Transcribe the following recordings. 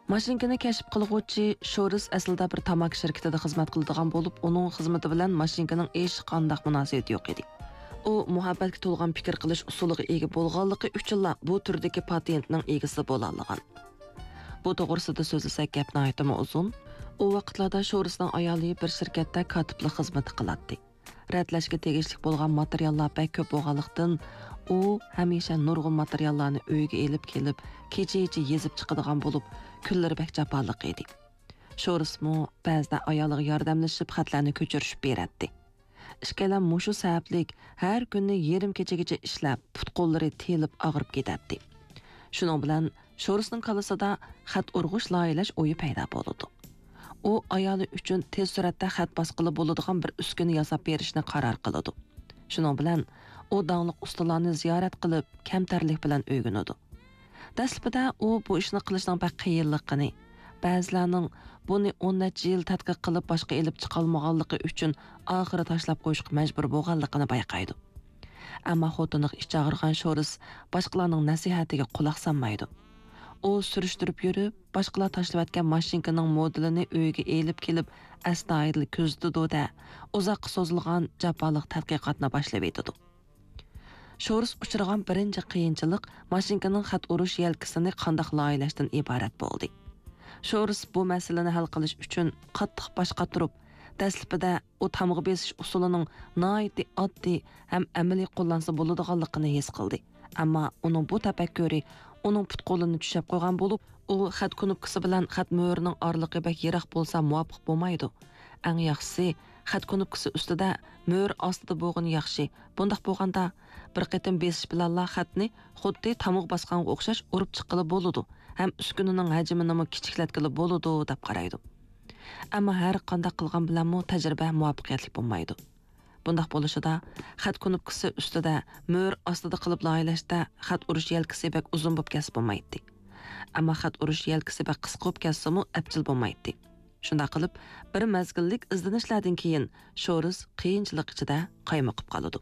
Mashinkani kashf qilguvchi Shoris aslida bir tamaki shirkatida xizmat qiladigan bo'lib, uning xizmati bilan mashinkaning hech qanday munosabati yo'q edi. U muhabbatga to'lgan fikr qilish usuliga ega bo'lganligi uchun bu turdagi patentning egasi bo'la olgan. Bu to'g'risida so'zlasak gap nihoyatda uzun. U vaqtlarda Shorisning ayoli bir shirkatda kotiblik xizmati qiladi. Ratlashga tegishli bo'lgan materiallar pek ko'p bo'lganlikdan u hamisha nurg'un materiallarni uyga elib kelib, kecha-kecha yezib chiqadigan bo'lib, kunlari bek jafoliq edi. Shorismo ba'zida ayoliga yordamlashib xatlarni ko'chirishib beradi. Ishkalam mushu sabablik har kunni yarim kechagacha ishlab, put-qo'llari telib og'rib ketadi. Shuning bilan Shorisning kalasida xat urg'ish loyihalash o'yi paydo bo'ldi. U ayoli uchun tez suratda xat bosqili bo'ladigan bir uskuna yasab berishni qaror qildi. Shuning bilan u danglik ustalarni ziyorat qilib, kamtarlik bilan o'rganadi. Dastlabida u bu ishni qilishning bak qiyinligini, ba'zilarning buni 10 necha yil tadqiq qilib boshqa elib chiqolmaganligi uchun oxiri tashlab qo'yishga majbur bo'lganligini bayqaydi. Ammo xotiniq ish chaqirgan Shoris boshqalarning nasihatiga quloq solmaydi. U surishtirib yurib, boshqalar tashlab atgan mashinkaning modelini uyga elib kelib, astoydil ko'zdida uzoq so'zilgan jafoliq tadqiqotni boshlab etdi. Shoris uchragan birinchi qiyinchilik mashinkaning xat urish yelkasini qandoq loyihalashdan iborat bo'ldi. Shoris bu masalani hal qilish uchun qattiq bosh qotirib, dastlabida u tamg'i besish usulining noiti oddiy ham amaliy qo'llansa bo'ladiganligini his qildi. Ammo uning bu tafakkuri uning put-qo'lini tushab qo'ygan bo'lib, u xat knopkasi bilan xat mo'rining oraliqi bak yiroq bo'lsa muvofiq bo'lmaydi. Eng yaxshisi xat knopkasi ustida mo'r ostida bo'lgan yaxshi. Bundaq bo'lganda bir qatim besish bilan xatni xuddi tamg'i bosqanga o'xshash urib chiqilib bo'ladi. Ham uskunaning hajmini ham kichiklatkilib bo'ladi deb qaraydi. Ammo har qanday qilgan bilanmi tajriba muvaffaqiyatli bo'lmaydi. Bundaq bo'lishida xat knopkasi ustida mo'r ostida qilib loyihalashda xat urish yelkasi bak uzun bo'lib kesib bo'lmaydi. Ammo xat urish yelkasi bak qisqa bo'lib kessimi abjil bo'lmaydi. Shunda qilib bir mazgillik izlanishlardan keyin Shoris qiyinchilik ichida qaymoqib qoladi.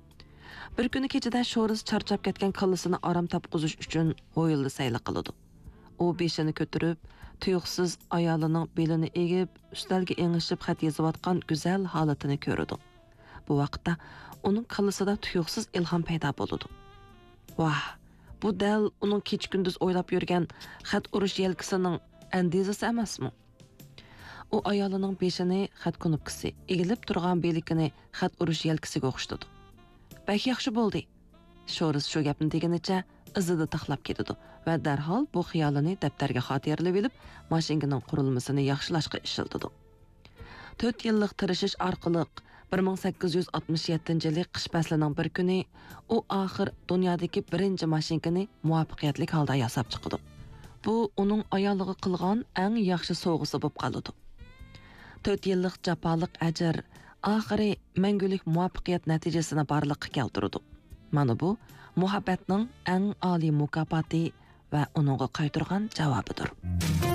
Bir kuni kechada Shoris charchab ketgan kallasini orom topqizish uchun o'yildi sayli qiladi. U beshini ko'tarib, tuyuqsiz ayolining belini egib, ustalga engishib xat yozayotgan go'zal holatini ko'rdi. Bu vaqtda uning kallasida tuyuqsiz ilhom paydo bo'ldi. Vah, bu dal uning kech-kunduz o'ylab yurgan xat urish yelkasining andizasi emasmi? U ayolining beshini xat knopkasi, egilib turgan belikini xat urish yelkasiga o'xshatdi. Bak yaxshi bo'ldi. Shoris shu gapni deganicha izida taxlab ketdi va darhol bu xiyolini daftarga xotirlab olib, mashinkaning qurilmasini yaxshilashga ishildi. 4 yillik tirishish orqali 1867-yil qish faslining bir kuni u oxir dunyodagi birinchi mashinkani muvaffaqiyatli holda yasab chiqdi. Bu uning ayoliga qilgan eng yaxshi sovg'asi bo'lib qoldi. 4 yillik jafoliq ajr oxiri mangulik muvaffaqiyat natijasini barliqqa keltirdi. Mana bu muhabbatning eng oliy mukofoti va uningga qaytargan javobidir.